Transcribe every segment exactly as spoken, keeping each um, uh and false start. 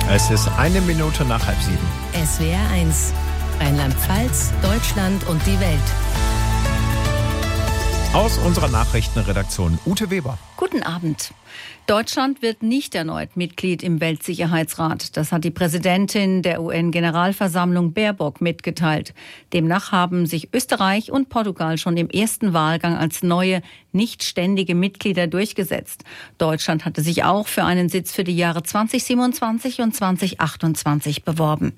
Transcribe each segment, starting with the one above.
Es ist eine Minute nach halb sieben. S W R eins. Rheinland-Pfalz, Deutschland und die Welt. Aus unserer Nachrichtenredaktion Ute Weber. Guten Abend. Deutschland wird nicht erneut Mitglied im Weltsicherheitsrat. Das hat die Präsidentin der U N-Generalversammlung Baerbock mitgeteilt. Demnach haben sich Österreich und Portugal schon im ersten Wahlgang als neue, nicht ständige Mitglieder durchgesetzt. Deutschland hatte sich auch für einen Sitz für die Jahre zweitausendsiebenundzwanzig und zweitausendachtundzwanzig beworben.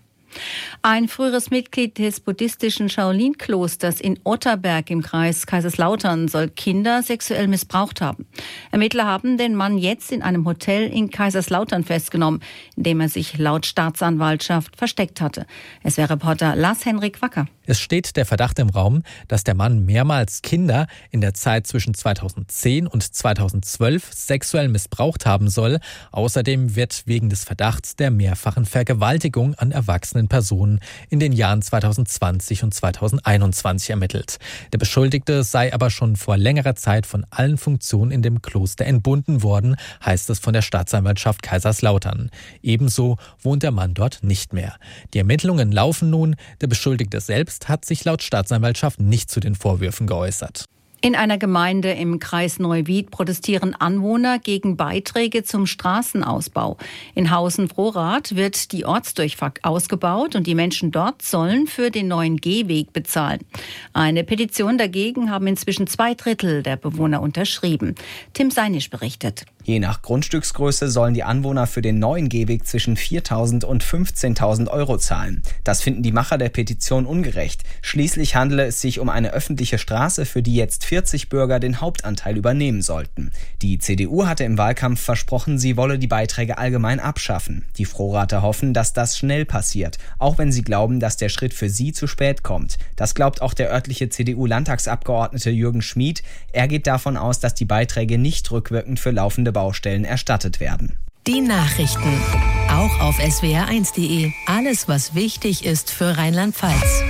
Ein früheres Mitglied des buddhistischen Shaolin-Klosters in Otterberg im Kreis Kaiserslautern soll Kinder sexuell missbraucht haben. Ermittler haben den Mann jetzt in einem Hotel in Kaiserslautern festgenommen, in dem er sich laut Staatsanwaltschaft versteckt hatte. Es wäre Reporter Lars-Henrik Wacker. Es steht der Verdacht im Raum, dass der Mann mehrmals Kinder in der Zeit zwischen zweitausendzehn und zweitausendzwölf sexuell missbraucht haben soll. Außerdem wird wegen des Verdachts der mehrfachen Vergewaltigung an erwachsenen Personen in den Jahren zweitausendzwanzig und zweitausendeinundzwanzig ermittelt. Der Beschuldigte sei aber schon vor längerer Zeit von allen Funktionen in dem Kloster entbunden worden, heißt es von der Staatsanwaltschaft Kaiserslautern. Ebenso wohnt der Mann dort nicht mehr. Die Ermittlungen laufen nun. Der Beschuldigte selbst hat sich laut Staatsanwaltschaft nicht zu den Vorwürfen geäußert. In einer Gemeinde im Kreis Neuwied protestieren Anwohner gegen Beiträge zum Straßenausbau. In Hausen-Frohrath wird die Ortsdurchfahrt ausgebaut und die Menschen dort sollen für den neuen Gehweg bezahlen. Eine Petition dagegen haben inzwischen zwei Drittel der Bewohner unterschrieben. Tim Seinisch berichtet. Je nach Grundstücksgröße sollen die Anwohner für den neuen Gehweg zwischen viertausend und fünfzehntausend Euro zahlen. Das finden die Macher der Petition ungerecht. Schließlich handele es sich um eine öffentliche Straße, für die jetzt vierzig Bürger den Hauptanteil übernehmen sollten. Die C D U hatte im Wahlkampf versprochen, sie wolle die Beiträge allgemein abschaffen. Die Frohrather hoffen, dass das schnell passiert, auch wenn sie glauben, dass der Schritt für sie zu spät kommt. Das glaubt auch der örtliche C D U-Landtagsabgeordnete Jürgen Schmid. Er geht davon aus, dass die Beiträge nicht rückwirkend für laufende Baustellen erstattet werden. Die Nachrichten. Auch auf S W R eins punkt de. Alles, was wichtig ist für Rheinland-Pfalz.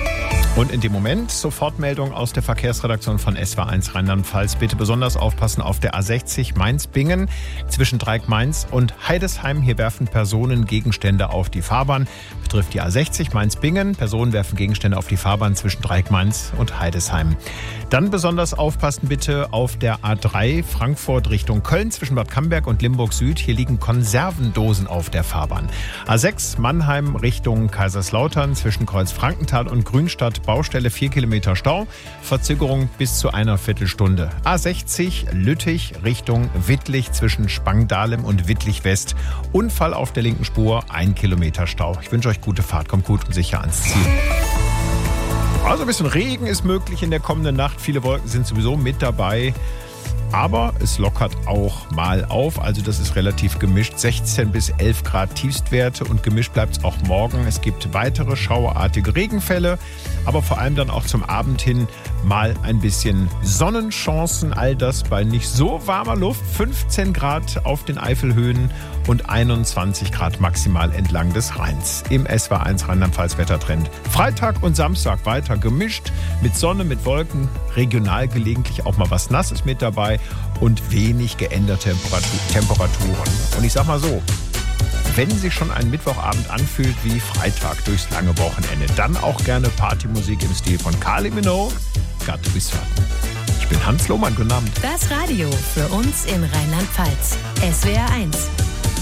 Und in dem Moment Sofortmeldung aus der Verkehrsredaktion von S W R eins Rheinland-Pfalz. Bitte besonders aufpassen auf der A sechzig Mainz-Bingen zwischen Dreieck-Mainz und Heidesheim. Hier werfen Personen Gegenstände auf die Fahrbahn. Betrifft die A sechzig Mainz-Bingen. Personen werfen Gegenstände auf die Fahrbahn zwischen Dreieck-Mainz und Heidesheim. Dann besonders aufpassen bitte auf der A drei Frankfurt Richtung Köln zwischen Bad Camberg und Limburg Süd. Hier liegen Konservendosen auf der Fahrbahn. A sechs Mannheim Richtung Kaiserslautern zwischen Kreuz-Frankenthal und Grünstadt. Baustelle vier Kilometer Stau. Verzögerung bis zu einer Viertelstunde. A sechzig Lüttich Richtung Wittlich zwischen Spangdahlem und Wittlich West. Unfall auf der linken Spur, ein Kilometer Stau. Ich wünsche euch gute Fahrt. Kommt gut und sicher ans Ziel. Also ein bisschen Regen ist möglich in der kommenden Nacht. Viele Wolken sind sowieso mit dabei. Aber es lockert auch mal auf, also das ist relativ gemischt. sechzehn bis elf Grad Tiefstwerte und gemischt bleibt es auch morgen. Es gibt weitere schauerartige Regenfälle, aber vor allem dann auch zum Abend hin mal ein bisschen Sonnenchancen. All das bei nicht so warmer Luft. fünfzehn Grad auf den Eifelhöhen und einundzwanzig Grad maximal entlang des Rheins. Im S W R eins Rheinland-Pfalz Wettertrend. Freitag und Samstag weiter gemischt mit Sonne, mit Wolken, regional gelegentlich auch mal was Nasses mit dabei und wenig geänderte Temperaturen. Und ich sag mal so, wenn sich schon ein Mittwochabend anfühlt wie Freitag durchs lange Wochenende, dann auch gerne Partymusik im Stil von Kylie Minogue, Got to Be Certain. Ich bin Hans Lohmann, guten Abend. Das Radio für uns in Rheinland-Pfalz. S W R eins.